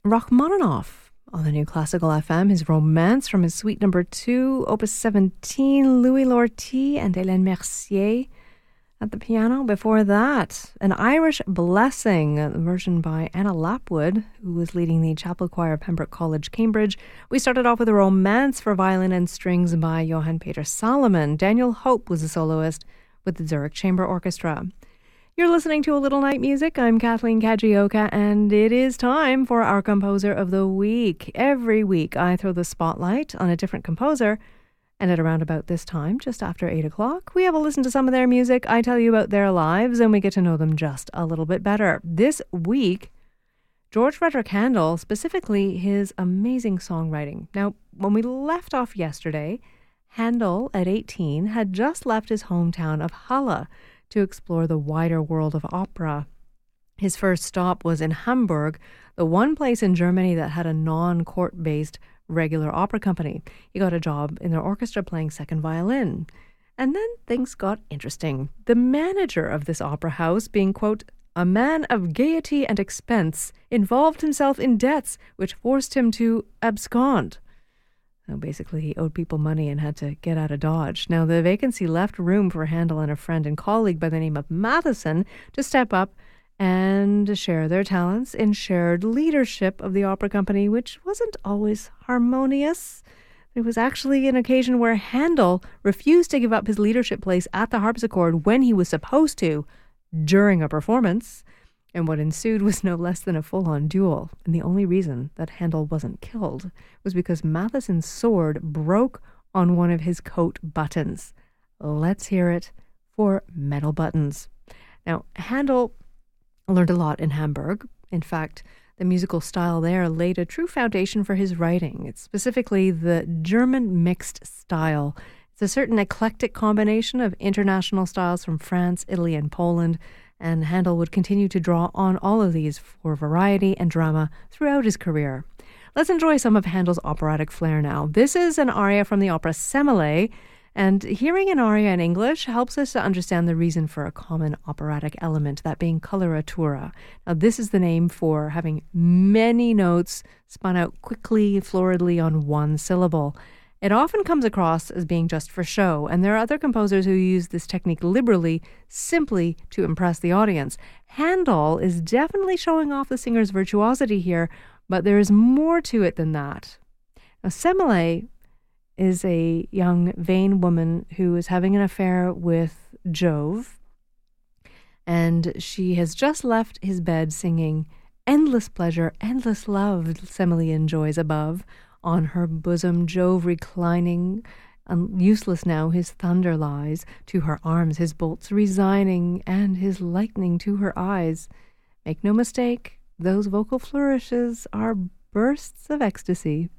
Rachmaninoff on the New Classical FM, his Romance from his Suite Number 2, Opus 17, Louis Lortie and Hélène Mercier at the piano. Before that, an Irish Blessing, a version by Anna Lapwood, who was leading the chapel choir of Pembroke College, Cambridge. We started off with a Romance for violin and strings by Johann Peter Salomon. Daniel Hope was the soloist with the Zurich Chamber Orchestra. You're listening to A Little Night Music. I'm Kathleen Kajioka, and it is time for our Composer of the Week. Every week, I throw the spotlight on a different composer, and at around about this time, just after 8 o'clock, we have a listen to some of their music. I tell you about their lives, and we get to know them just a little bit better. This week, George Frederick Handel, specifically his amazing songwriting. Now, when we left off yesterday, Handel, at 18, had just left his hometown of Halle to explore the wider world of opera. His first stop was in Hamburg, the one place in Germany that had a non-court-based regular opera company. He got a job in their orchestra playing second violin. And then things got interesting. The manager of this opera house, being, quote, a man of gaiety and expense, involved himself in debts which forced him to abscond. So basically, he owed people money and had to get out of Dodge. Now, the vacancy left room for Handel and a friend and colleague by the name of Matheson to step up and share their talents in shared leadership of the opera company, which wasn't always harmonious. It was actually an occasion where Handel refused to give up his leadership place at the harpsichord when he was supposed to during a performance. And what ensued was no less than a full-on duel. And the only reason that Handel wasn't killed was because Matheson's sword broke on one of his coat buttons. Let's hear it for Metal Buttons. Now, Handel learned a lot in Hamburg. In fact, the musical style there laid a true foundation for his writing. It's specifically the German mixed style. It's a certain eclectic combination of international styles from France, Italy, and Poland. And Handel would continue to draw on all of these for variety and drama throughout his career. Let's enjoy some of Handel's operatic flair now. This is an aria from the opera Semele, and hearing an aria in English helps us to understand the reason for a common operatic element, that being coloratura. Now, this is the name for having many notes spun out quickly, floridly on one syllable. It often comes across as being just for show, and there are other composers who use this technique liberally simply to impress the audience. Handel is definitely showing off the singer's virtuosity here, but there is more to it than that. Now, Semele is a young, vain woman who is having an affair with Jove, and she has just left his bed singing, endless pleasure, endless love, Semele enjoys above. On her bosom Jove reclining, useless now his thunder lies, to her arms his bolts resigning, and his lightning to her eyes. Make no mistake, those vocal flourishes are bursts of ecstasy.